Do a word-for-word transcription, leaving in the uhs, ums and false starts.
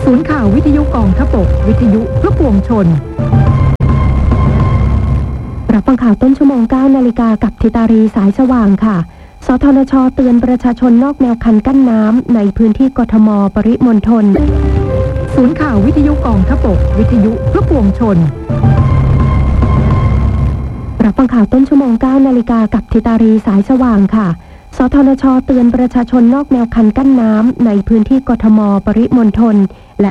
ศูนย์ข่าววิทยุกองทพบกวิทยุเพื่อปวงชนรับฟังข่าวต้นชั่วโมงเก้านาฬิกากับธิตารีสายสว่างค่ะสทนช.เตือนประชาชนนอกแนวคันกั้นน้ำในพื้นที่กทม.ปริมณฑลศูนย์ข่าววิทยุกองทพบกวิทยุเพื่อปวงชนรับฟังข่าวต้นชั่วโมงเก้านาฬิกากับธิตารีสายสว่างค่ะสทนช.เตือนประชาชนนอกแนวคันกั้นน้ำในพื้นที่กทม.ปริมณฑลและ